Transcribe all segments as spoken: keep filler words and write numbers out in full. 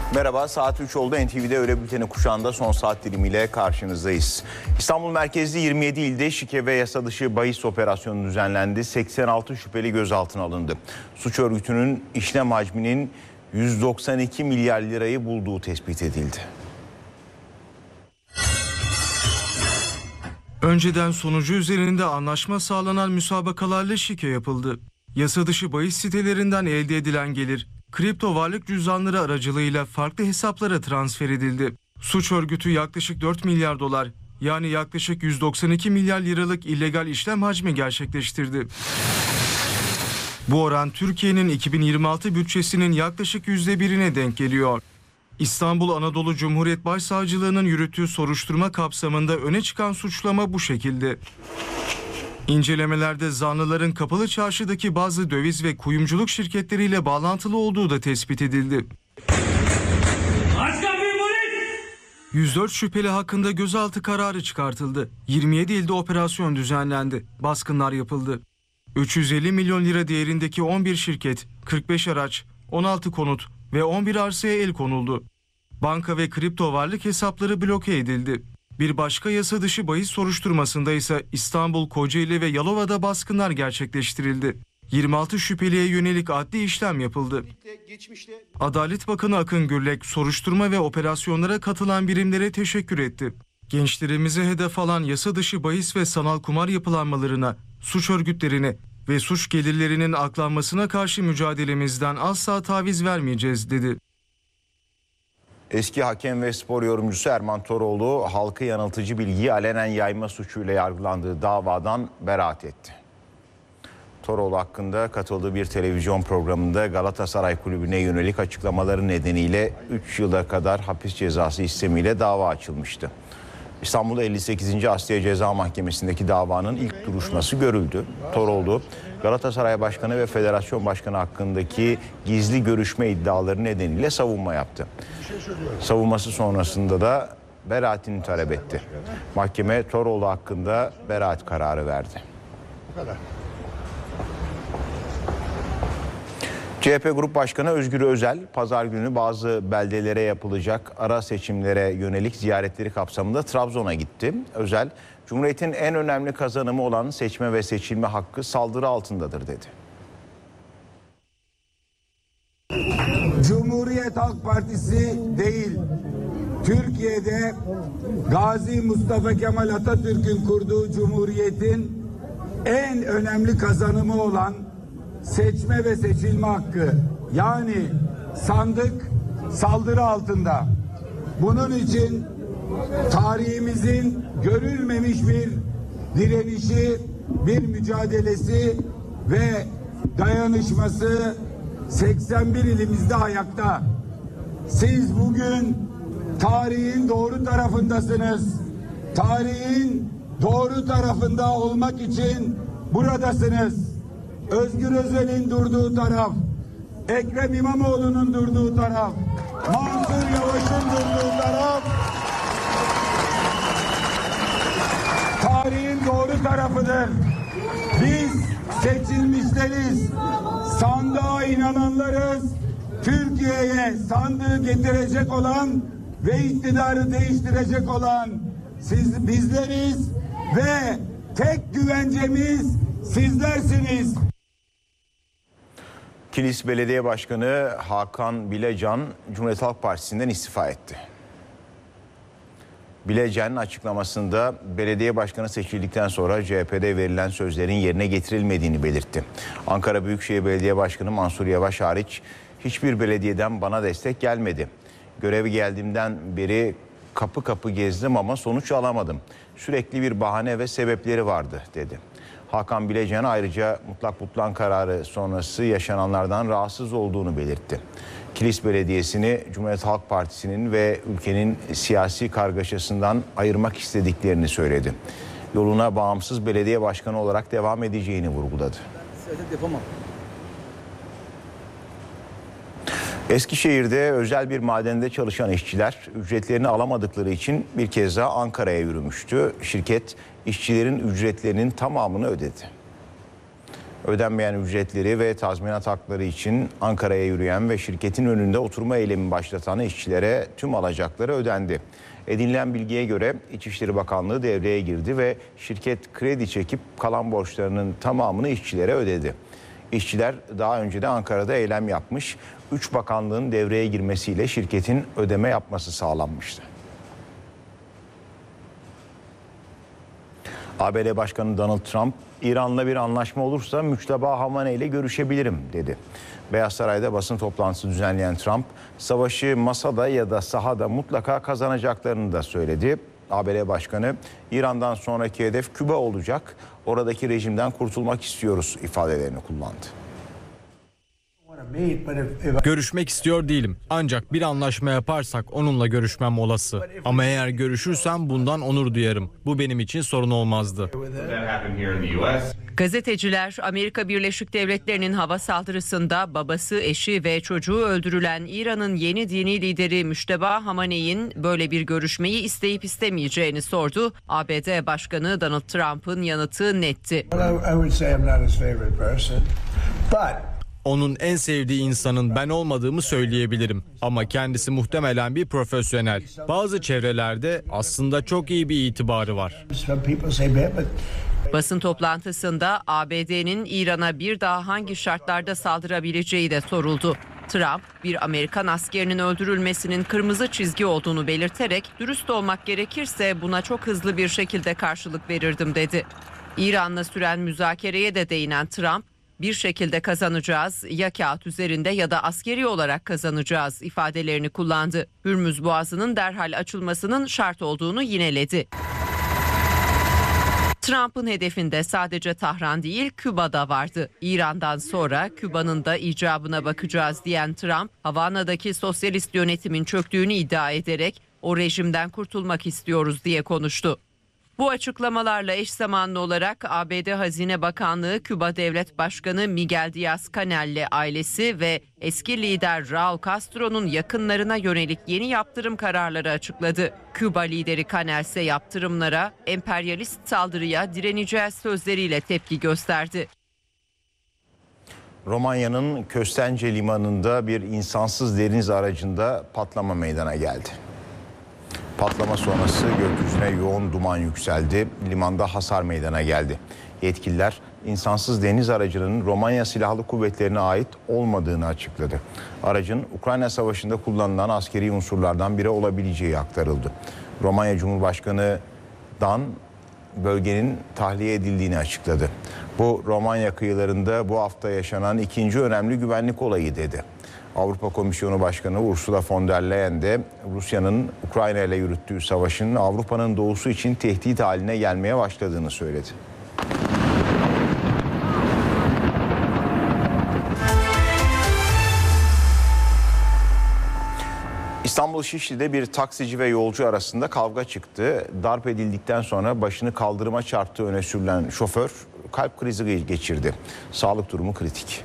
Merhaba, saat üç oldu. N T V'de öğle bülteni kuşağında son saat dilimiyle karşınızdayız. İstanbul merkezli yirmi yedi ilde şike ve yasa dışı bahis operasyonu düzenlendi. seksen altı şüpheli gözaltına alındı. Suç örgütünün işlem hacminin yüz doksan iki milyar lirayı bulduğu tespit edildi. Önceden sonucu üzerinde anlaşma sağlanan müsabakalarla şike yapıldı. Yasa dışı bahis sitelerinden elde edilen gelir, kripto varlık cüzdanları aracılığıyla farklı hesaplara transfer edildi. Suç örgütü yaklaşık dört milyar dolar, yani yaklaşık yüz doksan iki milyar liralık illegal işlem hacmi gerçekleştirdi. Bu oran Türkiye'nin iki bin yirmi altı bütçesinin yaklaşık yüzde birine denk geliyor. İstanbul Anadolu Cumhuriyet Başsavcılığı'nın yürüttüğü soruşturma kapsamında öne çıkan suçlama bu şekilde. İncelemelerde zanlıların Kapalı Çarşı'daki bazı döviz ve kuyumculuk şirketleriyle bağlantılı olduğu da tespit edildi. yüz dört şüpheli hakkında gözaltı kararı çıkartıldı. yirmi yedi ilde operasyon düzenlendi. Baskınlar yapıldı. üç yüz elli milyon lira değerindeki on bir şirket, kırk beş araç, on altı konut ve on bir arsaya el konuldu. Banka ve kripto varlık hesapları bloke edildi. Bir başka yasa dışı bahis soruşturmasında ise İstanbul, Kocaeli ve Yalova'da baskınlar gerçekleştirildi. yirmi altı şüpheliye yönelik adli işlem yapıldı. Adalet Bakanı Akın Gürlek soruşturma ve operasyonlara katılan birimlere teşekkür etti. Gençlerimize hedef alan yasa dışı bahis ve sanal kumar yapılanmalarına, suç örgütlerine ve suç gelirlerinin aklanmasına karşı mücadelemizden asla taviz vermeyeceğiz dedi. Eski hakem ve spor yorumcusu Erman Toroğlu halkı yanıltıcı bilgiyi alenen yayma suçuyla yargılandığı davadan beraat etti. Toroğlu hakkında katıldığı bir televizyon programında Galatasaray Kulübü'ne yönelik açıklamaları nedeniyle üç yıla kadar hapis cezası istemiyle dava açılmıştı. İstanbul elli sekizinci Asliye Ceza Mahkemesi'ndeki davanın ilk duruşması görüldü. Toroğlu, Galatasaray Başkanı ve Federasyon Başkanı hakkındaki gizli görüşme iddiaları nedeniyle savunma yaptı. Savunması sonrasında da beraatini talep etti. Mahkeme Toroğlu hakkında beraat kararı verdi. C H P Grup Başkanı Özgür Özel, pazar günü bazı beldelere yapılacak ara seçimlere yönelik ziyaretleri kapsamında Trabzon'a gitti. Özel, Cumhuriyet'in en önemli kazanımı olan seçme ve seçilme hakkı saldırı altındadır dedi. Cumhuriyet Halk Partisi değil, Türkiye'de Gazi Mustafa Kemal Atatürk'ün kurduğu Cumhuriyet'in en önemli kazanımı olan seçme ve seçilme hakkı, yani sandık saldırı altında. Bunun için tarihimizin görülmemiş bir direnişi, bir mücadelesi ve dayanışması seksen bir ilimizde ayakta. Siz bugün tarihin doğru tarafındasınız. Tarihin doğru tarafında olmak için buradasınız. Özgür Özel'in durduğu taraf, Ekrem İmamoğlu'nun durduğu taraf, Mansur Yavaş'ın durduğu taraf, tarihin doğru tarafıdır. Biz seçilmişleriz, sandığa inananlarız, Türkiye'ye sandığı getirecek olan ve iktidarı değiştirecek olan siz bizleriz ve tek güvencemiz sizlersiniz. Kilis Belediye Başkanı Hakan Bilecan, Cumhuriyet Halk Partisi'nden istifa etti. Bilecan açıklamasında belediye başkanı seçildikten sonra C H P'de verilen sözlerin yerine getirilmediğini belirtti. Ankara Büyükşehir Belediye Başkanı Mansur Yavaş hariç hiçbir belediyeden bana destek gelmedi. Görevi geldiğimden beri kapı kapı gezdim ama sonuç alamadım. Sürekli bir bahane ve sebepleri vardı dedi. Hakan Bilecan ayrıca mutlak butlan kararı sonrası yaşananlardan rahatsız olduğunu belirtti. Kilis Belediyesi'ni Cumhuriyet Halk Partisi'nin ve ülkenin siyasi kargaşasından ayırmak istediklerini söyledi. Yoluna bağımsız belediye başkanı olarak devam edeceğini vurguladı. Eskişehir'de özel bir madende çalışan işçiler ücretlerini alamadıkları için bir kez daha Ankara'ya yürümüştü. Şirket işçilerin ücretlerinin tamamını ödedi. Ödenmeyen ücretleri ve tazminat hakları için Ankara'ya yürüyen ve şirketin önünde oturma eylemi başlatan işçilere tüm alacakları ödendi. Edinilen bilgiye göre İçişleri Bakanlığı devreye girdi ve şirket kredi çekip kalan borçlarının tamamını işçilere ödedi. İşçiler daha önce de Ankara'da eylem yapmış, üç bakanlığın devreye girmesiyle şirketin ödeme yapması sağlanmıştı. A B D Başkanı Donald Trump, İran'la bir anlaşma olursa Müçteba Hamaney ile görüşebilirim dedi. Beyaz Saray'da basın toplantısı düzenleyen Trump, savaşı masada ya da sahada mutlaka kazanacaklarını da söyledi. A B D Başkanı, İran'dan sonraki hedef Küba olacak, oradaki rejimden kurtulmak istiyoruz ifadelerini kullandı. Görüşmek istiyor değilim. Ancak bir anlaşma yaparsak onunla görüşmem olası. Ama eğer görüşürsem bundan onur duyarım. Bu benim için sorun olmazdı. Gazeteciler, Amerika Birleşik Devletleri'nin hava saldırısında babası, eşi ve çocuğu öldürülen İran'ın yeni dini lideri Müçteba Hamaney'in böyle bir görüşmeyi isteyip istemeyeceğini sordu. A B D Başkanı Donald Trump'ın yanıtı netti. Onun en sevdiği insanın ben olmadığımı söyleyebilirim. Ama kendisi muhtemelen bir profesyonel. Bazı çevrelerde aslında çok iyi bir itibarı var. Basın toplantısında A B D'nin İran'a bir daha hangi şartlarda saldırabileceği de soruldu. Trump, bir Amerikan askerinin öldürülmesinin kırmızı çizgi olduğunu belirterek dürüst olmak gerekirse buna çok hızlı bir şekilde karşılık verirdim dedi. İran'la süren müzakereye de değinen Trump, bir şekilde kazanacağız, ya kağıt üzerinde ya da askeri olarak kazanacağız ifadelerini kullandı. Hürmüz Boğazı'nın derhal açılmasının şart olduğunu yineledi. Trump'ın hedefinde sadece Tahran değil, Küba'da vardı. İran'dan sonra Küba'nın da icabına bakacağız diyen Trump, Havana'daki sosyalist yönetimin çöktüğünü iddia ederek o rejimden kurtulmak istiyoruz diye konuştu. Bu açıklamalarla eş zamanlı olarak A B D Hazine Bakanlığı, Küba Devlet Başkanı Miguel Díaz-Canel'le ailesi ve eski lider Raul Castro'nun yakınlarına yönelik yeni yaptırım kararları açıkladı. Küba lideri Canel ise yaptırımlara, emperyalist saldırıya direneceğiz sözleriyle tepki gösterdi. Romanya'nın Köstence limanında bir insansız deniz aracında patlama meydana geldi. Patlama sonrası gökyüzüne yoğun duman yükseldi. Limanda hasar meydana geldi. Yetkililer insansız deniz aracının Romanya Silahlı Kuvvetleri'ne ait olmadığını açıkladı. Aracın Ukrayna Savaşı'nda kullanılan askeri unsurlardan biri olabileceği aktarıldı. Romanya Cumhurbaşkanı'dan bölgenin tahliye edildiğini açıkladı. Bu Romanya kıyılarında bu hafta yaşanan ikinci önemli güvenlik olayı dedi. Avrupa Komisyonu Başkanı Ursula von der Leyen de Rusya'nın Ukrayna ile yürüttüğü savaşın Avrupa'nın doğusu için tehdit haline gelmeye başladığını söyledi. İstanbul Şişli'de bir taksici ve yolcu arasında kavga çıktı. Darp edildikten sonra başını kaldırıma çarptığı öne sürülen şoför kalp krizi geçirdi. Sağlık durumu kritik.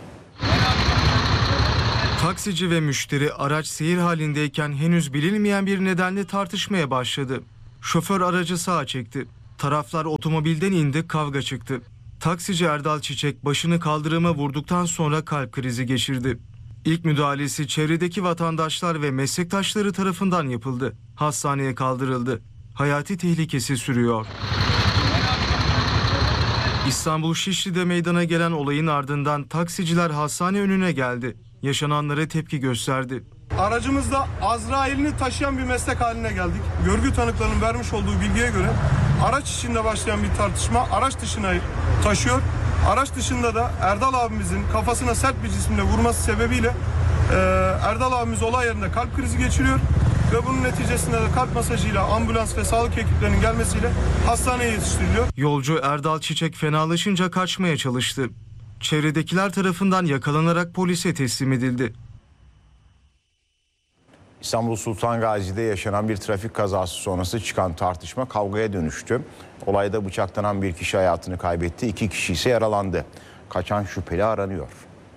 Taksici ve müşteri araç seyir halindeyken henüz bilinmeyen bir nedenle tartışmaya başladı. Şoför aracı sağa çekti. Taraflar otomobilden indi, kavga çıktı. Taksici Erdal Çiçek başını kaldırıma vurduktan sonra kalp krizi geçirdi. İlk müdahalesi çevredeki vatandaşlar ve meslektaşları tarafından yapıldı. Hastaneye kaldırıldı. Hayati tehlikesi sürüyor. İstanbul Şişli'de meydana gelen olayın ardından taksiciler hastane önüne geldi. Yaşananlara tepki gösterdi. Aracımızda Azrail'ini taşıyan bir meslek haline geldik. Görgü tanıklarının vermiş olduğu bilgiye göre araç içinde başlayan bir tartışma araç dışına taşıyor. Araç dışında da Erdal abimizin kafasına sert bir cisimle vurması sebebiyle e, Erdal abimiz olay yerinde kalp krizi geçiriyor. Ve bunun neticesinde de kalp masajıyla ambulans ve sağlık ekiplerinin gelmesiyle hastaneye yetiştiriliyor. Yolcu Erdal Çiçek fenalaşınca kaçmaya çalıştı. Çevredekiler tarafından yakalanarak polise teslim edildi. İstanbul Sultan Gazi'de yaşanan bir trafik kazası sonrası çıkan tartışma kavgaya dönüştü. Olayda bıçaklanan bir kişi hayatını kaybetti, iki kişi ise yaralandı. Kaçan şüpheli aranıyor.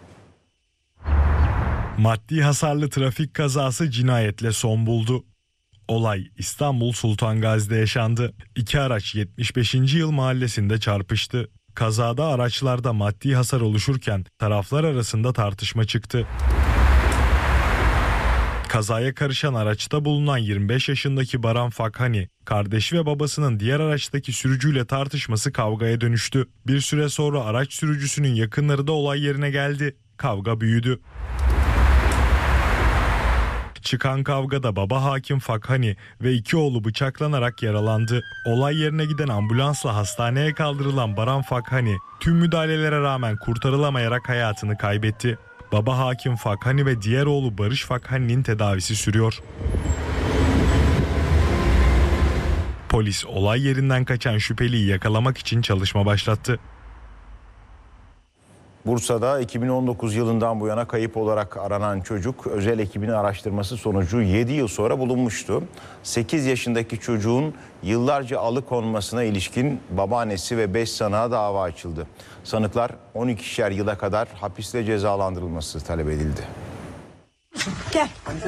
Maddi hasarlı trafik kazası cinayetle son buldu. Olay İstanbul Sultan Gazi'de yaşandı. İki araç yetmiş beşinci yıl mahallesinde çarpıştı. Kazada araçlarda maddi hasar oluşurken taraflar arasında tartışma çıktı. Kazaya karışan araçta bulunan yirmi beş yaşındaki Baran Fakhani, kardeşi ve babasının diğer araçtaki sürücüyle tartışması kavgaya dönüştü. Bir süre sonra araç sürücüsünün yakınları da olay yerine geldi. Kavga büyüdü. Çıkan kavgada baba hakim Fakhani ve iki oğlu bıçaklanarak yaralandı. Olay yerine giden ambulansla hastaneye kaldırılan Baran Fakhani tüm müdahalelere rağmen kurtarılamayarak hayatını kaybetti. Baba hakim Fakhani ve diğer oğlu Barış Fakhani'nin tedavisi sürüyor. Polis olay yerinden kaçan şüpheliyi yakalamak için çalışma başlattı. Bursa'da iki bin on dokuz yılından bu yana kayıp olarak aranan çocuk özel ekibin araştırması sonucu yedi yıl sonra bulunmuştu. sekiz yaşındaki çocuğun yıllarca alıkonmasına ilişkin babaannesi ve beş sanığa dava açıldı. Sanıklar on ikişer yıla kadar hapisle cezalandırılması talep edildi. Gel.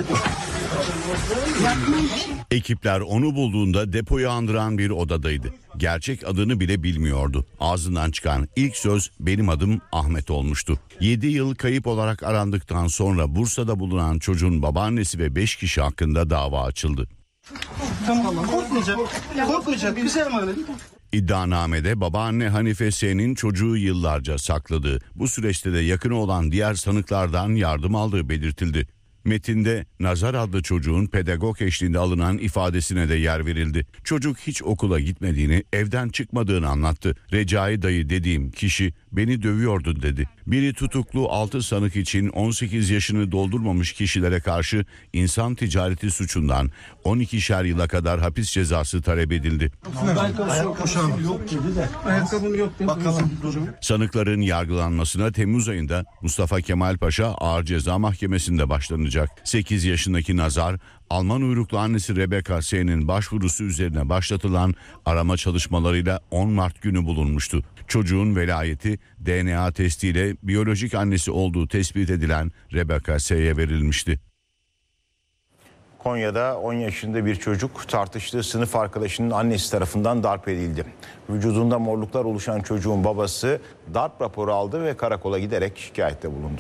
Ekipler onu bulduğunda depoyu andıran bir odadaydı. Gerçek adını bile bilmiyordu. Ağzından çıkan ilk söz benim adım Ahmet olmuştu. yedi yıl kayıp olarak arandıktan sonra Bursa'da bulunan çocuğun babaannesi ve beş kişi hakkında dava açıldı. Tamam, korkmayacak. Korkmayacak. Güzel mi? İddianamede babaanne Hanife S'nin çocuğu yıllarca sakladığı, bu süreçte de yakını olan diğer sanıklardan yardım aldığı belirtildi. Metinde Nazar adlı çocuğun pedagog eşliğinde alınan ifadesine de yer verildi. Çocuk hiç okula gitmediğini, evden çıkmadığını anlattı. Recai dayı dediğim kişi beni dövüyordu dedi. Biri tutuklu altı sanık için on sekiz yaşını doldurmamış kişilere karşı insan ticareti suçundan on ikişer yıla kadar hapis cezası talep edildi. Ayakkabım yok dedi. Bakalım. Sanıkların yargılanmasına Temmuz ayında Mustafa Kemal Paşa Ağır Ceza Mahkemesi'nde başlanacak. sekiz yaşındaki Nazar, Alman uyruklu annesi Rebecca S'nin başvurusu üzerine başlatılan arama çalışmalarıyla on Mart günü bulunmuştu. Çocuğun velayeti D N A testiyle biyolojik annesi olduğu tespit edilen Rebecca S'ye verilmişti. Konya'da on yaşında bir çocuk tartıştığı sınıf arkadaşının annesi tarafından darp edildi. Vücudunda morluklar oluşan çocuğun babası darp raporu aldı ve karakola giderek şikayette bulundu.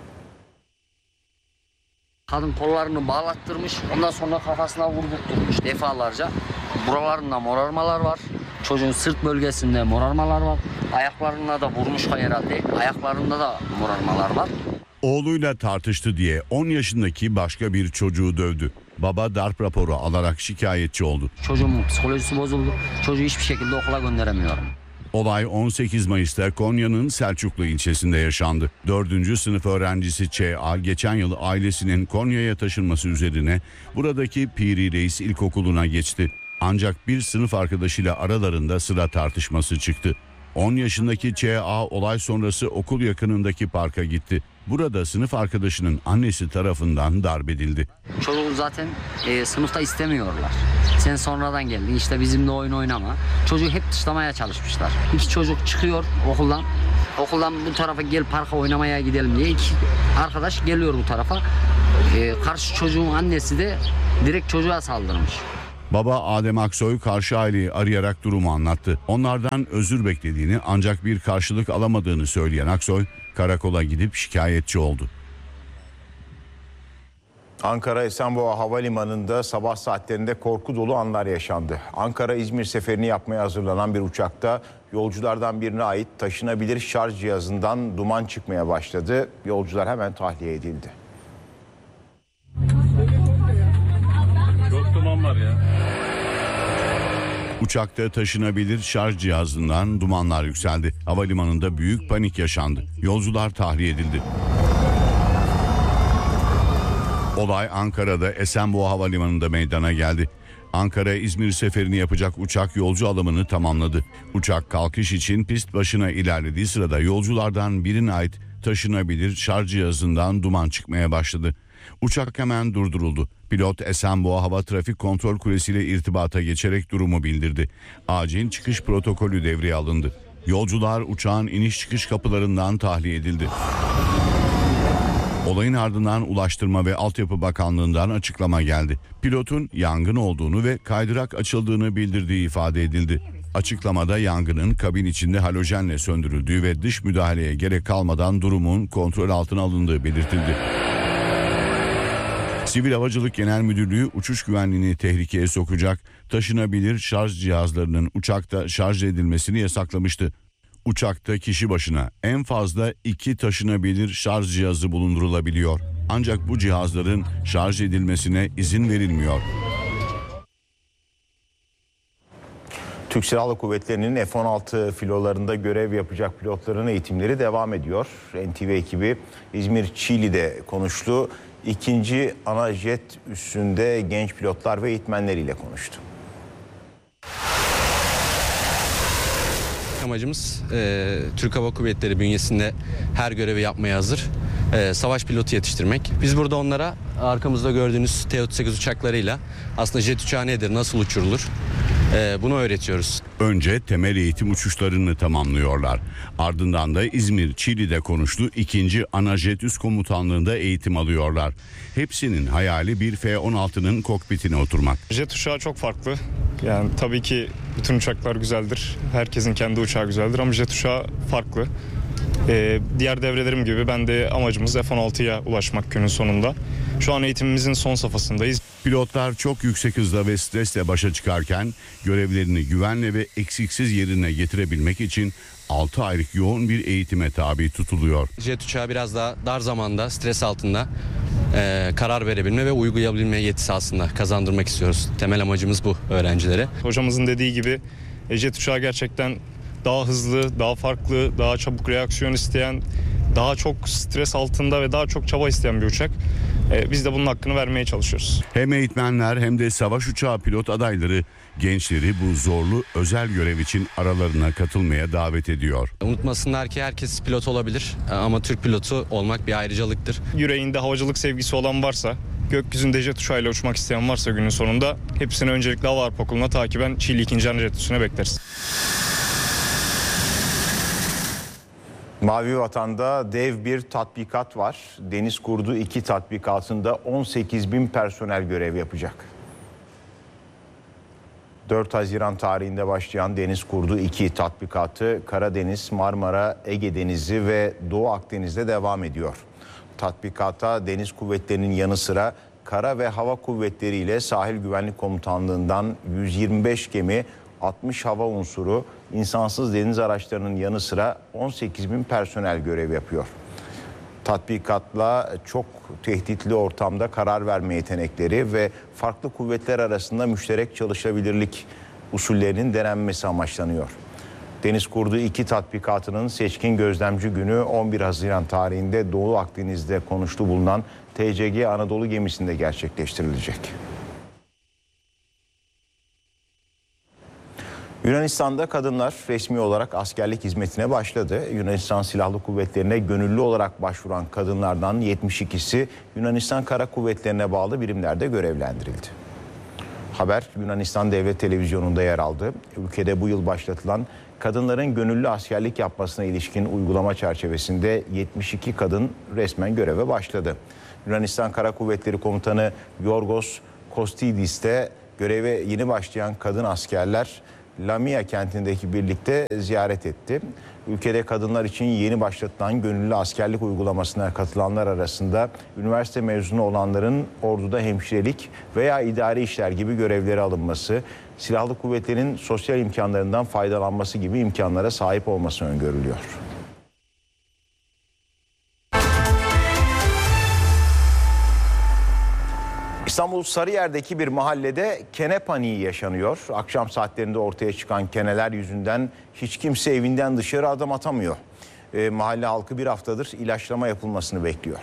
Kadın kollarını bağlattırmış, ondan sonra kafasına vurdurtmuş defalarca. Buralarında morarmalar var. Çocuğun sırt bölgesinde morarmalar var. Ayaklarına da vurmuş herhalde. Ayaklarında da morarmalar var. Oğluyla tartıştı diye on yaşındaki başka bir çocuğu dövdü. Baba darp raporu alarak şikayetçi oldu. Çocuğun psikolojisi bozuldu. Çocuğu hiçbir şekilde okula gönderemiyorum. Olay on sekiz Mayıs'ta Konya'nın Selçuklu ilçesinde yaşandı. dördüncü sınıf öğrencisi Ç A geçen yıl ailesinin Konya'ya taşınması üzerine buradaki Piri Reis İlkokulu'na geçti. Ancak bir sınıf arkadaşıyla aralarında sıra tartışması çıktı. on yaşındaki Ç A olay sonrası okul yakınındaki parka gitti. Burada sınıf arkadaşının annesi tarafından darp edildi. Çocuğu zaten e, sınıfta istemiyorlar. Sen sonradan geldin, işte bizimle oyun oynama. Çocuğu hep dışlamaya çalışmışlar. İki çocuk çıkıyor okuldan. Okuldan bu tarafa gel parka oynamaya gidelim diye iki arkadaş geliyor bu tarafa. E, karşı çocuğun annesi de direkt çocuğa saldırmış. Baba Adem Aksoy karşı aileyi arayarak durumu anlattı. Onlardan özür beklediğini ancak bir karşılık alamadığını söyleyen Aksoy karakola gidip şikayetçi oldu. Ankara Esenboğa Havalimanı'nda sabah saatlerinde korku dolu anlar yaşandı. Ankara-İzmir seferini yapmaya hazırlanan bir uçakta yolculardan birine ait taşınabilir şarj cihazından duman çıkmaya başladı. Yolcular hemen tahliye edildi. Çok duman var ya. Uçakta taşınabilir şarj cihazından dumanlar yükseldi. Havalimanında büyük panik yaşandı. Yolcular tahliye edildi. Olay Ankara'da Esenboğa Havalimanı'nda meydana geldi. Ankara-İzmir seferini yapacak uçak yolcu alımını tamamladı. Uçak kalkış için pist başına ilerlediği sırada yolculardan birine ait taşınabilir şarj cihazından duman çıkmaya başladı. Uçak hemen durduruldu. Pilot Esenboğa Hava Trafik Kontrol Kulesi ile irtibata geçerek durumu bildirdi. Acil çıkış protokolü devreye alındı. Yolcular uçağın iniş çıkış kapılarından tahliye edildi. Olayın ardından Ulaştırma ve Altyapı Bakanlığı'ndan açıklama geldi. Pilotun yangın olduğunu ve kaydırak açıldığını bildirdiği ifade edildi. Açıklamada yangının kabin içinde halojenle söndürüldüğü ve dış müdahaleye gerek kalmadan durumun kontrol altına alındığı belirtildi. Sivil Havacılık Genel Müdürlüğü uçuş güvenliğini tehlikeye sokacak taşınabilir şarj cihazlarının uçakta şarj edilmesini yasaklamıştı. Uçakta kişi başına en fazla iki taşınabilir şarj cihazı bulundurulabiliyor. Ancak bu cihazların şarj edilmesine izin verilmiyor. Türk Silahlı Kuvvetleri'nin F on altı filolarında görev yapacak pilotların eğitimleri devam ediyor. N T V ekibi İzmir Çiğli'de konuştu. İkinci ana jet üssünde genç pilotlar ve eğitmenleriyle konuştu. Amacımız e, Türk Hava Kuvvetleri bünyesinde her görevi yapmaya hazır e, savaş pilotu yetiştirmek. Biz burada onlara arkamızda gördüğünüz T otuz sekiz uçaklarıyla aslında jet uçağı nedir, nasıl uçurulur e, bunu öğretiyoruz. Önce temel eğitim uçuşlarını tamamlıyorlar. Ardından da İzmir Çiğli'de konuştu. İkinci ana jet üs komutanlığında eğitim alıyorlar. Hepsinin hayali bir F on altının kokpitine oturmak. Jet uçağı çok farklı. Yani tabii ki bütün uçaklar güzeldir. Herkesin kendi uçağı güzeldir ama jet uçağı farklı. Ee, diğer devrelerim gibi ben de amacımız F on altıya ulaşmak günün sonunda. Şu an eğitimimizin son safhasındayız. Pilotlar çok yüksek hızla ve stresle başa çıkarken görevlerini güvenle ve eksiksiz yerine getirebilmek için altı aylık yoğun bir eğitime tabi tutuluyor. Jet uçağı biraz daha dar zamanda stres altında e, karar verebilme ve uygulayabilme yetisi aslında kazandırmak istiyoruz. Temel amacımız bu öğrencilere. Hocamızın dediği gibi jet uçağı gerçekten daha hızlı, daha farklı, daha çabuk reaksiyon isteyen, daha çok stres altında ve daha çok çaba isteyen bir uçak. Ee, biz de bunun hakkını vermeye çalışıyoruz. Hem eğitmenler hem de savaş uçağı pilot adayları gençleri bu zorlu özel görev için aralarına katılmaya davet ediyor. Unutmasınlar ki herkes pilot olabilir ama Türk pilotu olmak bir ayrıcalıktır. Yüreğinde havacılık sevgisi olan varsa, gökyüzünde jet uçağıyla uçmak isteyen varsa günün sonunda hepsini öncelikle Hava Harp Okulu'na takiben Çiğli ikinci ana jet üssüne bekleriz. Mavi Vatan'da dev bir tatbikat var. Deniz Kurdu iki tatbikatında on sekiz bin personel görev yapacak. dört Haziran tarihinde başlayan Deniz Kurdu iki tatbikatı Karadeniz, Marmara, Ege Denizi ve Doğu Akdeniz'de devam ediyor. Tatbikata Deniz Kuvvetleri'nin yanı sıra Kara ve Hava Kuvvetleri ile Sahil Güvenlik Komutanlığı'ndan yüz yirmi beş gemi, altmış hava unsuru, insansız deniz araçlarının yanı sıra on sekiz bin personel görev yapıyor. Tatbikatla çok tehditli ortamda karar verme yetenekleri ve farklı kuvvetler arasında müşterek çalışabilirlik usullerinin denenmesi amaçlanıyor. Deniz Kurdu iki tatbikatının seçkin gözlemci günü on bir Haziran tarihinde Doğu Akdeniz'de konuşlu bulunan T C G Anadolu gemisinde gerçekleştirilecek. Yunanistan'da kadınlar resmi olarak askerlik hizmetine başladı. Yunanistan Silahlı Kuvvetleri'ne gönüllü olarak başvuran kadınlardan yetmiş ikisi Yunanistan Kara Kuvvetleri'ne bağlı birimlerde görevlendirildi. Haber Yunanistan Devlet Televizyonu'nda yer aldı. Ülkede bu yıl başlatılan kadınların gönüllü askerlik yapmasına ilişkin uygulama çerçevesinde yetmiş iki kadın resmen göreve başladı. Yunanistan Kara Kuvvetleri Komutanı Yorgos Kostidis de göreve yeni başlayan kadın askerler Lamia kentindeki birlikte ziyaret etti. Ülkede kadınlar için yeni başlatılan gönüllü askerlik uygulamasına katılanlar arasında üniversite mezunu olanların orduda hemşirelik veya idari işler gibi görevlere alınması, silahlı kuvvetlerin sosyal imkanlarından faydalanması gibi imkanlara sahip olması öngörülüyor. İstanbul Sarıyer'deki bir mahallede kene paniği yaşanıyor. Akşam saatlerinde ortaya çıkan keneler yüzünden hiç kimse evinden dışarı adım atamıyor. E, mahalle halkı bir haftadır ilaçlama yapılmasını bekliyor.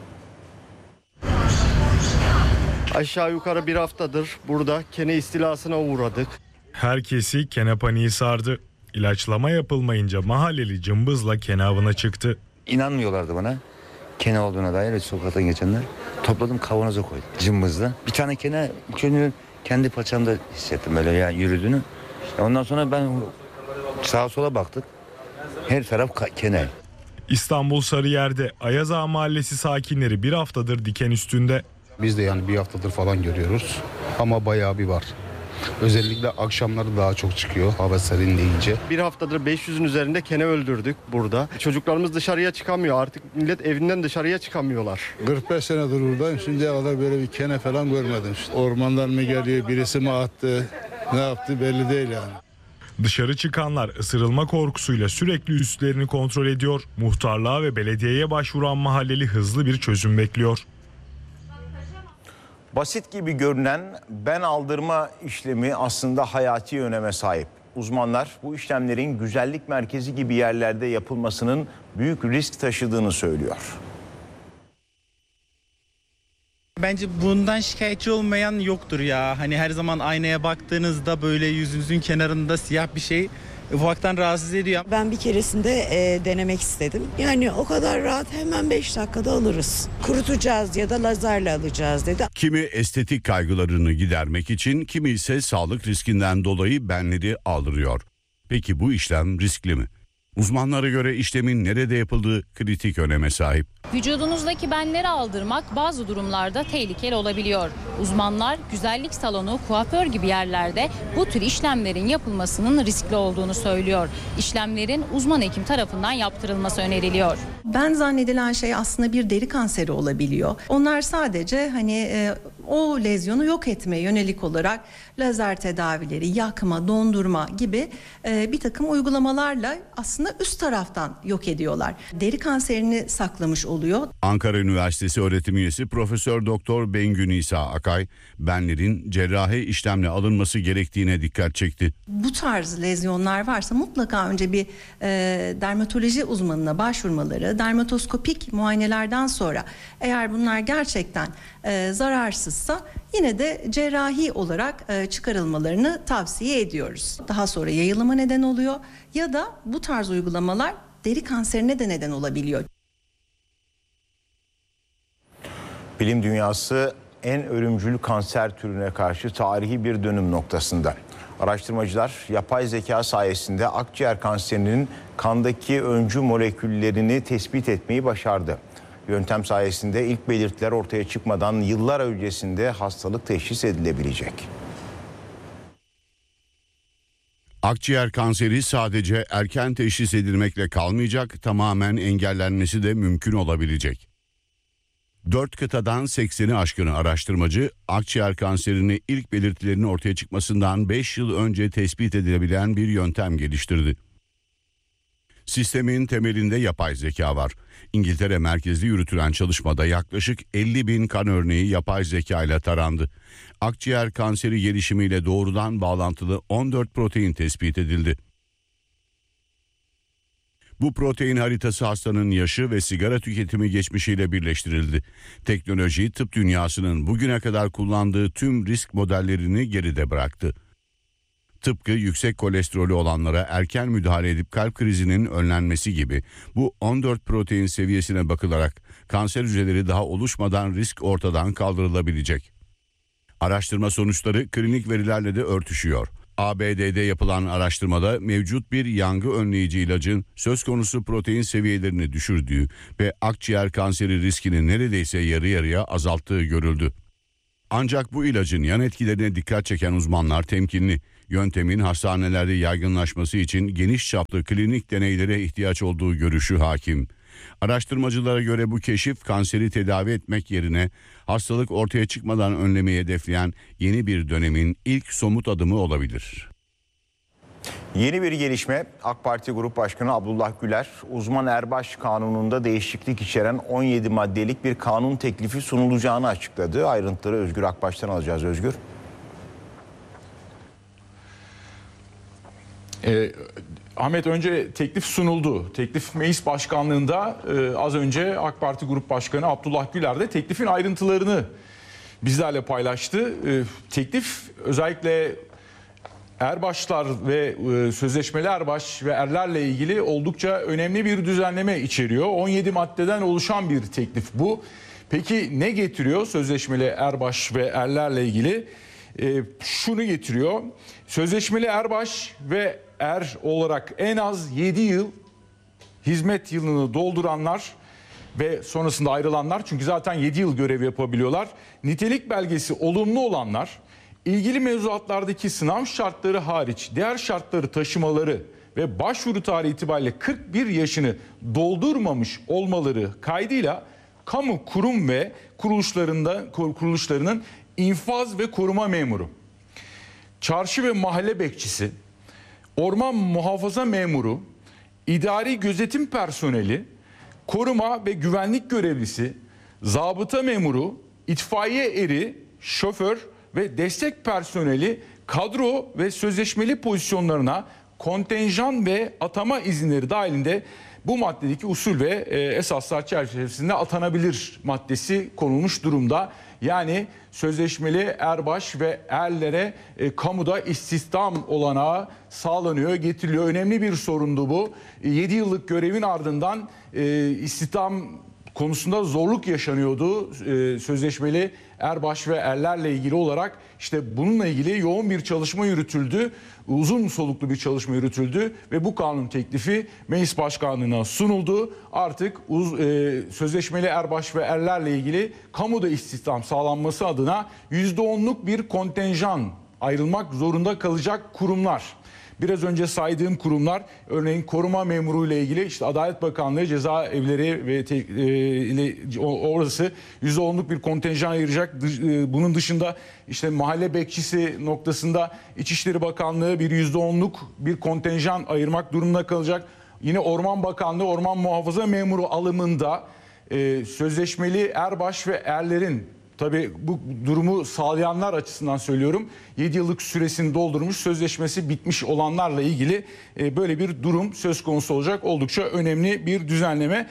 Aşağı yukarı bir haftadır burada kene istilasına uğradık. Herkesi kene paniği sardı. İlaçlama yapılmayınca mahalleli cımbızla kene avına çıktı. İnanmıyorlardı bana. Kene olduğuna dair sokaktan geçenler. Topladım, kavanoza koydum cımbızla. Bir tane kene kendi paçamda hissettim böyle yani yürüdüğünü. Ondan sonra ben sağa sola baktık. Her taraf kene. İstanbul Sarıyer'de Ayaz Ağa Mahallesi sakinleri bir haftadır diken üstünde. Biz de yani bir haftadır falan görüyoruz ama bayağı bir var. Özellikle akşamları daha çok çıkıyor hava serinleyince. Bir haftadır beş yüzün üzerinde kene öldürdük burada. Çocuklarımız dışarıya çıkamıyor. Artık millet evinden dışarıya çıkamıyorlar. kırk beş senedir buradayım. Şimdiye kadar böyle bir kene falan görmedim. İşte. Ormandan mı geliyor, birisi mi attı, ne yaptı belli değil yani. Dışarı çıkanlar ısırılma korkusuyla sürekli üstlerini kontrol ediyor. Muhtarlığa ve belediyeye başvuran mahalleli hızlı bir çözüm bekliyor. Basit gibi görünen ben aldırma işlemi aslında hayati öneme sahip. Uzmanlar bu işlemlerin güzellik merkezi gibi yerlerde yapılmasının büyük risk taşıdığını söylüyor. Bence bundan şikayetçi olmayan yoktur ya. Hani her zaman aynaya baktığınızda böyle yüzünüzün kenarında siyah bir şey ufaktan rahatsız ediyor. Ben bir keresinde e, denemek istedim. Yani o kadar rahat, hemen beş dakikada alırız. Kurutacağız ya da lazerle alacağız dedi. Kimi estetik kaygılarını gidermek için, kimi ise sağlık riskinden dolayı benleri aldırıyor. Peki bu işlem riskli mi? Uzmanlara göre işlemin nerede yapıldığı kritik öneme sahip. Vücudunuzdaki benleri aldırmak bazı durumlarda tehlikeli olabiliyor. Uzmanlar güzellik salonu, kuaför gibi yerlerde bu tür işlemlerin yapılmasının riskli olduğunu söylüyor. İşlemlerin uzman hekim tarafından yaptırılması öneriliyor. Ben zannedilen şey aslında bir deri kanseri olabiliyor. Onlar sadece hani e, o lezyonu yok etmeye yönelik olarak lazer tedavileri, yakma, dondurma gibi e, bir takım uygulamalarla aslında üst taraftan yok ediyorlar. Deri kanserini saklamış oluyor. Ankara Üniversitesi öğretim üyesi Profesör Doktor Bengü Nisa Akay, benlerin cerrahi işlemle alınması gerektiğine dikkat çekti. Bu tarz lezyonlar varsa mutlaka önce bir e, dermatoloji uzmanına başvurmaları, dermatoskopik muayenelerden sonra eğer bunlar gerçekten e, zararsızsa yine de cerrahi olarak e, çıkarılmalarını tavsiye ediyoruz. Daha sonra yayılıma neden oluyor ya da bu tarz uygulamalar deri kanserine de neden olabiliyor. Bilim dünyası en ölümcül kanser türüne karşı tarihi bir dönüm noktasında. Araştırmacılar yapay zeka sayesinde akciğer kanserinin kandaki öncü moleküllerini tespit etmeyi başardı. Yöntem sayesinde ilk belirtiler ortaya çıkmadan yıllar öncesinde hastalık teşhis edilebilecek. Akciğer kanseri sadece erken teşhis edilmekle kalmayacak, tamamen engellenmesi de mümkün olabilecek. Dört kıtadan sekseni aşkın araştırmacı, akciğer kanserini ilk belirtilerinin ortaya çıkmasından beş yıl önce tespit edilebilen bir yöntem geliştirdi. Sistemin temelinde yapay zeka var. İngiltere merkezli yürütülen çalışmada yaklaşık elli bin kan örneği yapay zeka ile tarandı. Akciğer kanseri gelişimiyle doğrudan bağlantılı on dört protein tespit edildi. Bu protein haritası hastanın yaşı ve sigara tüketimi geçmişiyle birleştirildi. Teknoloji tıp dünyasının bugüne kadar kullandığı tüm risk modellerini geride bıraktı. Tıpkı yüksek kolesterolü olanlara erken müdahale edip kalp krizinin önlenmesi gibi bu on dört protein seviyesine bakılarak kanser hücreleri daha oluşmadan risk ortadan kaldırılabilecek. Araştırma sonuçları klinik verilerle de örtüşüyor. A B D'de yapılan araştırmada mevcut bir yangı önleyici ilacın söz konusu protein seviyelerini düşürdüğü ve akciğer kanseri riskini neredeyse yarı yarıya azalttığı görüldü. Ancak bu ilacın yan etkilerine dikkat çeken uzmanlar temkinli. Yöntemin hastanelerde yaygınlaşması için geniş çaplı klinik deneylere ihtiyaç olduğu görüşü hakim. Araştırmacılara göre bu keşif kanseri tedavi etmek yerine hastalık ortaya çıkmadan önlemeyi hedefleyen yeni bir dönemin ilk somut adımı olabilir. Yeni bir gelişme, AK Parti Grup Başkanı Abdullah Güler, uzman erbaş kanununda değişiklik içeren on yedi maddelik bir kanun teklifi sunulacağını açıkladı. Ayrıntıları Özgür Akbaş'tan alacağız. Özgür. Ee, Ahmet, önce teklif sunuldu. Teklif Meclis Başkanlığı'nda e, az önce AK Parti Grup Başkanı Abdullah Güler de teklifin ayrıntılarını bizlerle paylaştı. E, teklif özellikle erbaşlar ve e, sözleşmeli erbaş ve erlerle ilgili oldukça önemli bir düzenleme içeriyor. on yedi maddeden oluşan bir teklif bu. Peki ne getiriyor sözleşmeli erbaş ve erlerle ilgili? E, şunu getiriyor. Sözleşmeli erbaş ve er olarak en az yedi yıl hizmet yılını dolduranlar ve sonrasında ayrılanlar, çünkü zaten yedi yıl görev yapabiliyorlar. Nitelik belgesi olumlu olanlar, ilgili mevzuatlardaki sınav şartları hariç diğer şartları taşımaları ve başvuru tarihi itibariyle kırk bir yaşını doldurmamış olmaları kaydıyla kamu kurum ve kuruluşlarında kuruluşlarının infaz ve koruma memuru, çarşı ve mahalle bekçisi, orman muhafaza memuru, idari gözetim personeli, koruma ve güvenlik görevlisi, zabıta memuru, itfaiye eri, şoför ve destek personeli kadro ve sözleşmeli pozisyonlarına kontenjan ve atama izinleri dahilinde bu maddedeki usul ve esaslar çerçevesinde atanabilir maddesi konulmuş durumda. Yani sözleşmeli erbaş ve erlere e, kamuda istihdam olanağı sağlanıyor, getiriliyor. Önemli bir sorundu bu. yedi yıllık görevin ardından e, istihdam konusunda zorluk yaşanıyordu. E, sözleşmeli erbaş ve erlerle ilgili olarak işte bununla ilgili yoğun bir çalışma yürütüldü. Uzun soluklu bir çalışma yürütüldü ve bu kanun teklifi Meclis Başkanlığı'na sunuldu. Artık uz, e, sözleşmeli erbaş ve erlerle ilgili kamuda istihdam sağlanması adına yüzde onluk bir kontenjan ayrılmak zorunda kalacak kurumlar. Biraz önce saydığım kurumlar, örneğin koruma memuru ile ilgili işte Adalet Bakanlığı cezaevleri ve te, e, ile orası yüzde onluk bir kontenjan ayıracak. E, bunun dışında işte mahalle bekçisi noktasında İçişleri Bakanlığı bir yüzde onluk bir kontenjan ayırmak durumunda kalacak. Yine Orman Bakanlığı orman muhafaza memuru alımında e, sözleşmeli erbaş ve erlerin, tabii bu durumu sağlayanlar açısından söylüyorum, yedi yıllık süresini doldurmuş, sözleşmesi bitmiş olanlarla ilgili böyle bir durum söz konusu olacak. Oldukça önemli bir düzenleme.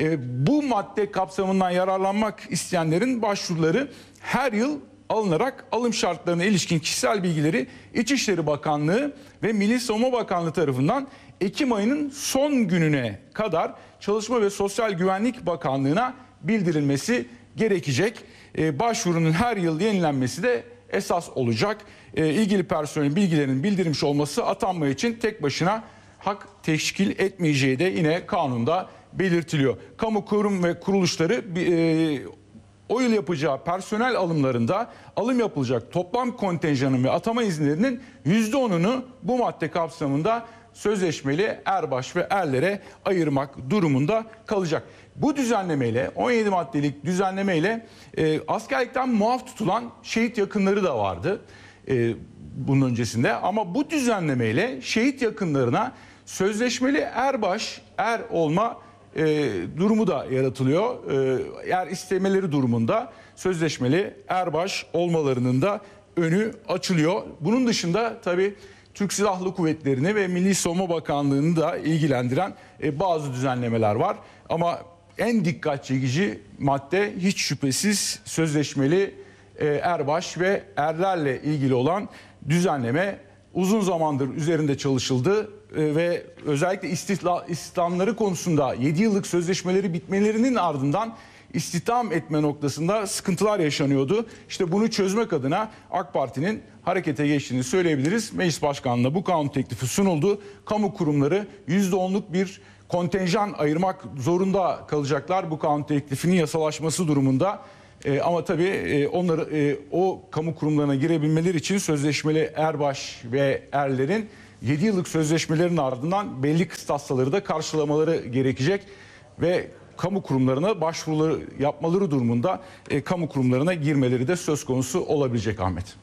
Bu madde kapsamından yararlanmak isteyenlerin başvuruları her yıl alınarak alım şartlarına ilişkin kişisel bilgileri İçişleri Bakanlığı ve Milli Savunma Bakanlığı tarafından Ekim ayının son gününe kadar Çalışma ve Sosyal Güvenlik Bakanlığı'na bildirilmesi gerekecek. Ee, başvurunun her yıl yenilenmesi de esas olacak. Ee, ilgili personelin bilgilerinin bildirilmiş olması atanma için tek başına hak teşkil etmeyeceği de yine kanunda belirtiliyor. Kamu kurum ve kuruluşları e, o yıl yapacağı personel alımlarında alım yapılacak toplam kontenjanın ve atama izinlerinin yüzde onunu bu madde kapsamında sözleşmeli erbaş ve erlere ayırmak durumunda kalacak. Bu düzenlemeyle, on yedi maddelik düzenlemeyle e, askerlikten muaf tutulan şehit yakınları da vardı e, bunun öncesinde. Ama bu düzenlemeyle şehit yakınlarına sözleşmeli erbaş, er olma e, durumu da yaratılıyor. E, eğer istemeleri durumunda sözleşmeli erbaş olmalarının da önü açılıyor. Bunun dışında tabii Türk Silahlı Kuvvetleri'ni ve Milli Savunma Bakanlığı'nı da ilgilendiren e, bazı düzenlemeler var. Ama en dikkat çekici madde hiç şüphesiz sözleşmeli e, erbaş ve erlerle ilgili olan düzenleme. Uzun zamandır üzerinde çalışıldı e, ve özellikle istihla, istihdamları konusunda yedi yıllık sözleşmeleri bitmelerinin ardından istihdam etme noktasında sıkıntılar yaşanıyordu. İşte bunu çözmek adına AK Parti'nin harekete geçtiğini söyleyebiliriz. Meclis Başkanlığı'na bu kanun teklifi sunuldu. Kamu kurumları yüzde onluk bir kontenjan ayırmak zorunda kalacaklar bu kanun teklifinin yasalaşması durumunda. Ee, ama tabii e, onları e, o kamu kurumlarına girebilmeleri için sözleşmeli erbaş ve erlerin yedi yıllık sözleşmelerin ardından belli kıstasları da karşılamaları gerekecek ve kamu kurumlarına başvuruları yapmaları durumunda e, kamu kurumlarına girmeleri de söz konusu olabilecek Ahmet.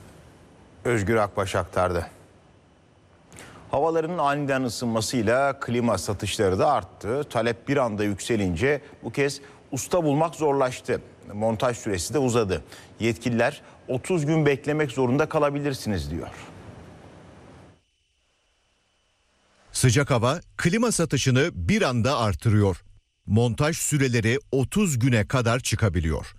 Özgür Akbaş aktardı. Havaların aniden ısınmasıyla klima satışları da arttı. Talep bir anda yükselince bu kez usta bulmak zorlaştı. Montaj süresi de uzadı. Yetkililer otuz gün beklemek zorunda kalabilirsiniz diyor. Sıcak hava klima satışını bir anda artırıyor. Montaj süreleri otuz güne kadar çıkabiliyor.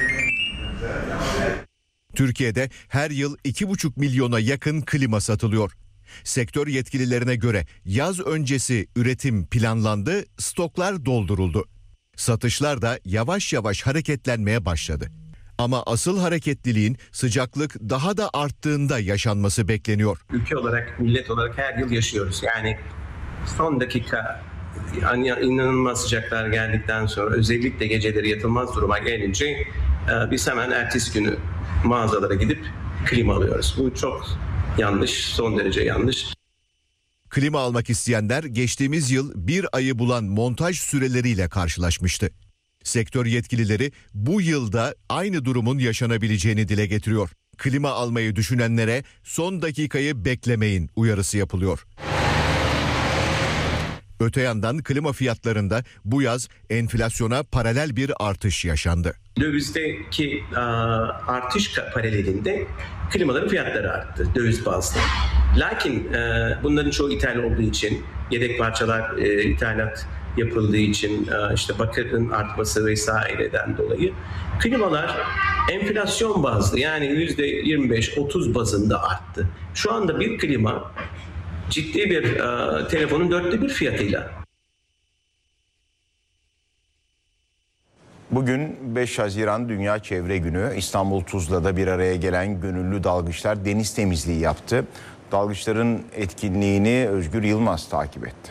Türkiye'de her yıl iki buçuk milyona yakın klima satılıyor. Sektör yetkililerine göre yaz öncesi üretim planlandı, stoklar dolduruldu. Satışlar da yavaş yavaş hareketlenmeye başladı. Ama asıl hareketliliğin sıcaklık daha da arttığında yaşanması bekleniyor. Ülke olarak, millet olarak her yıl yaşıyoruz. Yani son dakika yani inanılmaz sıcaklar geldikten sonra özellikle geceleri yatılmaz duruma gelince biz hemen ertesi günü mağazalara gidip klima alıyoruz. Bu çok yanlış, son derece yanlış. Klima almak isteyenler geçtiğimiz yıl bir ayı bulan montaj süreleriyle karşılaşmıştı. Sektör yetkilileri bu yılda aynı durumun yaşanabileceğini dile getiriyor. Klima almayı düşünenlere son dakikayı beklemeyin uyarısı yapılıyor. Öte yandan klima fiyatlarında bu yaz enflasyona paralel bir artış yaşandı. Dövizdeki a, artış paralelinde klimaların fiyatları arttı döviz bazlı. Lakin e, bunların çoğu ithal olduğu için, yedek parçalar e, ithalat yapıldığı için, e, işte bakırın artması vesaireden dolayı klimalar enflasyon bazlı, yani yüzde yirmi beş otuz bazında arttı. Şu anda bir klima ciddi bir e, telefonun dörtte bir fiyatıyla. Bugün beş Haziran Dünya Çevre Günü. İstanbul Tuzla'da bir araya gelen gönüllü dalgıçlar deniz temizliği yaptı. Dalgıçların etkinliğini Özgür Yılmaz takip etti.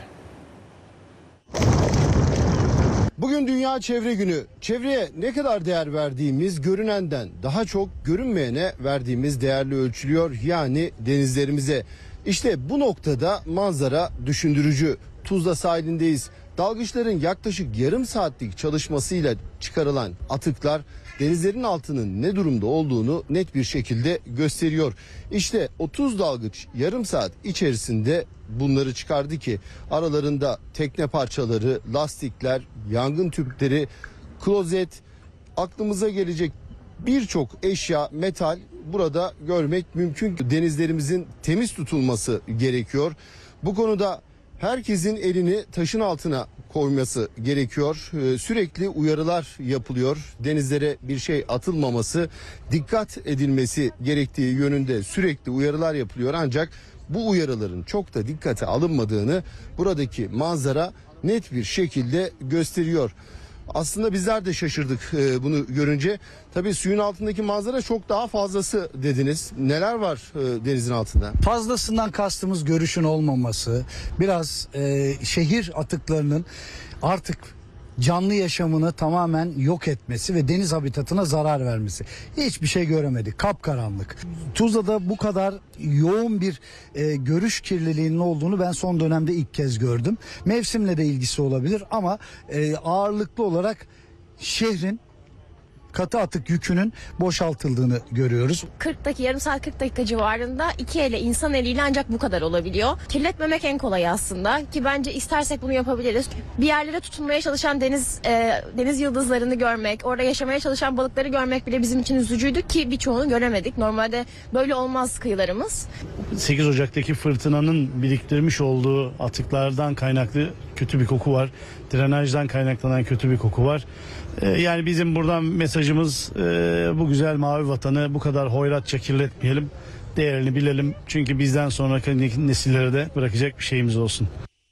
Bugün Dünya Çevre Günü. Çevreye ne kadar değer verdiğimiz görünenden daha çok görünmeyene verdiğimiz değerle ölçülüyor, yani denizlerimize. İşte bu noktada manzara düşündürücü. Tuzla sahilindeyiz. Dalgıçların yaklaşık yarım saatlik çalışmasıyla çıkarılan atıklar denizlerin altının ne durumda olduğunu net bir şekilde gösteriyor. İşte otuz dalgıç yarım saat içerisinde bunları çıkardı ki aralarında tekne parçaları, lastikler, yangın tüpleri, klozet, aklımıza gelecek birçok eşya, metal burada görmek mümkün. Denizlerimizin temiz tutulması gerekiyor. Bu konuda herkesin elini taşın altına koyması gerekiyor. Ee, sürekli uyarılar yapılıyor. Denizlere bir şey atılmaması, dikkat edilmesi gerektiği yönünde sürekli uyarılar yapılıyor. Ancak bu uyarıların çok da dikkate alınmadığını buradaki manzara net bir şekilde gösteriyor. Aslında bizler de şaşırdık e, bunu görünce. Tabii suyun altındaki manzara çok daha fazlası dediniz. Neler var e, denizin altında? Fazlasından kastımız görüşün olmaması, biraz e, şehir atıklarının artık canlı yaşamını tamamen yok etmesi ve deniz habitatına zarar vermesi. Hiçbir şey göremedik. Kapkaranlık. Tuzla'da bu kadar yoğun bir e, görüş kirliliğinin olduğunu ben son dönemde ilk kez gördüm. Mevsimle de ilgisi olabilir ama e, ağırlıklı olarak şehrin katı atık yükünün boşaltıldığını görüyoruz. kırk dakika, yarım saat kırk dakika civarında iki elle, insan eliyle ancak bu kadar olabiliyor. Kirletmemek en kolayı aslında ki bence istersek bunu yapabiliriz. Bir yerlere tutunmaya çalışan deniz e, deniz yıldızlarını görmek, orada yaşamaya çalışan balıkları görmek bile bizim için üzücüydü ki birçoğunu göremedik. Normalde böyle olmaz kıyılarımız. sekiz Ocak'taki fırtınanın biriktirmiş olduğu atıklardan kaynaklı kötü bir koku var. Drenajdan kaynaklanan kötü bir koku var. Yani bizim buradan mesajımız bu güzel mavi vatanı bu kadar hoyratça kirletmeyelim, değerini bilelim. Çünkü bizden sonraki nesillere de bırakacak bir şeyimiz olsun.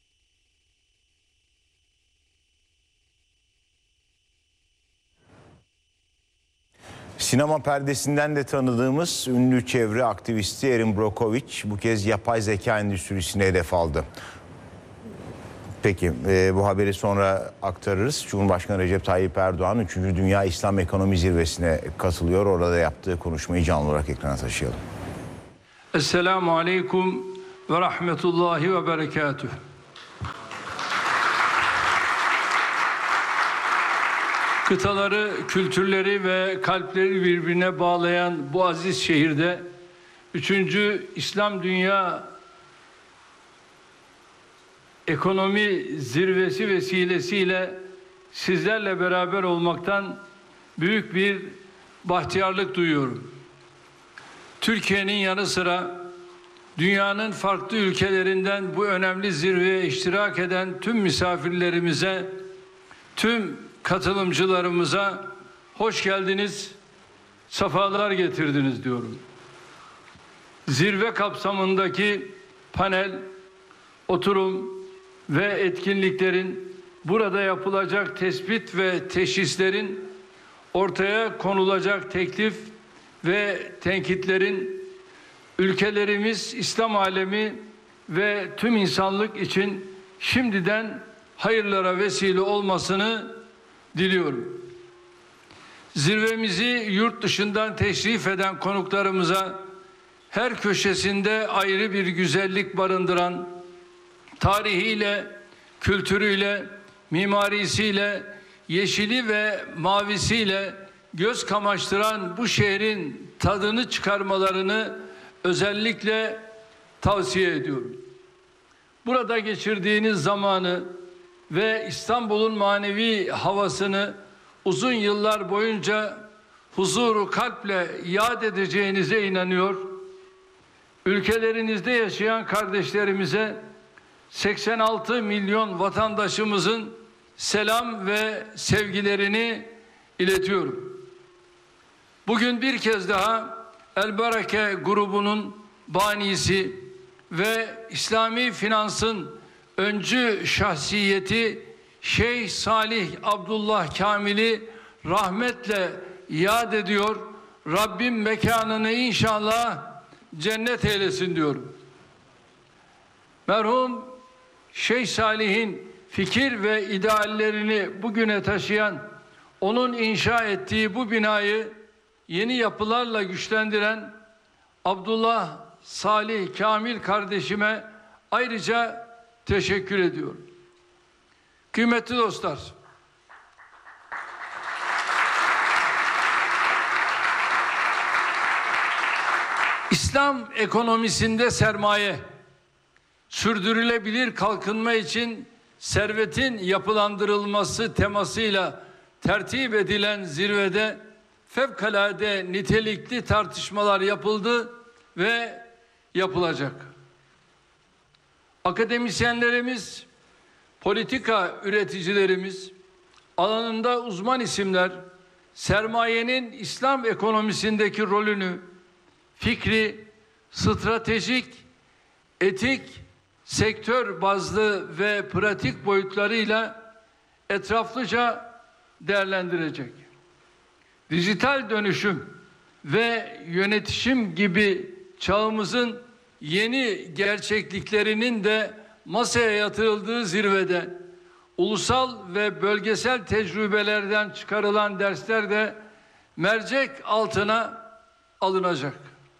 Sinema perdesinden de tanıdığımız ünlü çevre aktivisti Erin Brockovich bu kez yapay zeka endüstrisine hedef aldı. Peki e, bu haberi sonra aktarırız. Cumhurbaşkanı Recep Tayyip Erdoğan üçüncü Dünya İslam Ekonomi Zirvesi'ne katılıyor. Orada yaptığı konuşmayı canlı olarak ekrana taşıyalım. Esselamu Aleyküm ve Rahmetullahi ve Berekatuhu. Kıtaları, kültürleri ve kalpleri birbirine bağlayan bu aziz şehirde üçüncü İslam Dünya Ekonomi Zirvesi vesilesiyle sizlerle beraber olmaktan büyük bir bahtiyarlık duyuyorum. Türkiye'nin yanı sıra dünyanın farklı ülkelerinden bu önemli zirveye iştirak eden tüm misafirlerimize, tüm katılımcılarımıza hoş geldiniz, sefalar getirdiniz diyorum. Zirve kapsamındaki panel, oturum ve etkinliklerin, burada yapılacak tespit ve teşhislerin, ortaya konulacak teklif ve tenkitlerin ülkelerimiz, İslam alemi ve tüm insanlık için şimdiden hayırlara vesile olmasını diliyorum. Zirvemizi yurt dışından teşrif eden konuklarımıza her köşesinde ayrı bir güzellik barındıran, tarihiyle, kültürüyle, mimarisiyle, yeşili ve mavisiyle göz kamaştıran bu şehrin tadını çıkarmalarını özellikle tavsiye ediyorum. Burada geçirdiğiniz zamanı ve İstanbul'un manevi havasını uzun yıllar boyunca huzuru kalple yad edeceğinize inanıyor. Ülkelerinizde yaşayan kardeşlerimize seksen altı milyon vatandaşımızın selam ve sevgilerini iletiyorum. Bugün bir kez daha El Bareke grubunun banisi ve İslami finansın öncü şahsiyeti Şeyh Salih Abdullah Kamil'i rahmetle yad ediyor. Rabbim mekanını inşallah cennet eylesin diyorum. Merhum Şeyh Salih'in fikir ve ideallerini bugüne taşıyan, onun inşa ettiği bu binayı yeni yapılarla güçlendiren Abdullah Salih Kamil kardeşime ayrıca teşekkür ediyorum. Kıymetli dostlar, İslam ekonomisinde sermaye, sürdürülebilir kalkınma için servetin yapılandırılması temasıyla tertip edilen zirvede fevkalade nitelikli tartışmalar yapıldı ve yapılacak. Akademisyenlerimiz, politika üreticilerimiz, alanında uzman isimler, sermayenin İslam ekonomisindeki rolünü, fikri, stratejik, etik, sektör bazlı ve pratik boyutlarıyla etraflıca değerlendirecek. Dijital dönüşüm ve yönetişim gibi çağımızın yeni gerçekliklerinin de masaya yatırıldığı zirvede ulusal ve bölgesel tecrübelerden çıkarılan dersler de mercek altına alınacak.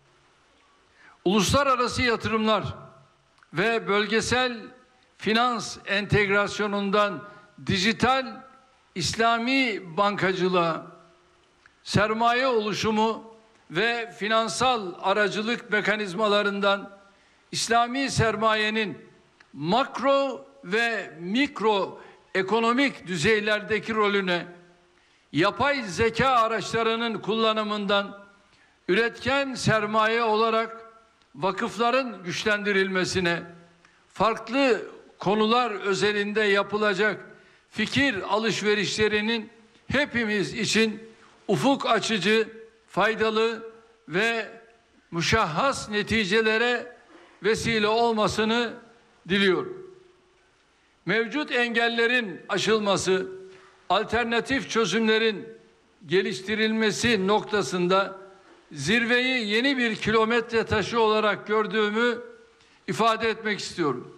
Uluslararası yatırımlar ve bölgesel finans entegrasyonundan dijital İslami bankacılığa, sermaye oluşumu ve finansal aracılık mekanizmalarından İslami sermayenin makro ve mikro ekonomik düzeylerdeki rolüne, yapay zeka araçlarının kullanımından üretken sermaye olarak vakıfların güçlendirilmesine, farklı konular özelinde yapılacak fikir alışverişlerinin hepimiz için ufuk açıcı, faydalı ve müşahhas neticelere vesile olmasını diliyorum. Mevcut engellerin aşılması, alternatif çözümlerin geliştirilmesi noktasında zirveyi yeni bir kilometre taşı olarak gördüğümü ifade etmek istiyorum.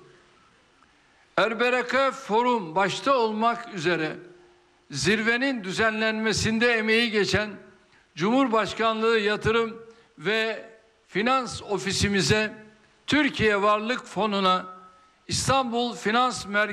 Erbereke Forum başta olmak üzere zirvenin düzenlenmesinde emeği geçen Cumhurbaşkanlığı Yatırım ve Finans Ofisimize, Türkiye Varlık Fonu'na, İstanbul Finans Merkezi